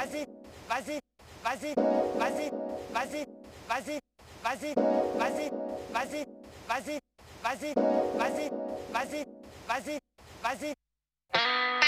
vas-y, vas-y, vas-y, vas-y, vas-y, vas-y, vas-y, vas-y, vas-y, vas-y, vas-y, vas-y, vas-y, vas-y, vas-y.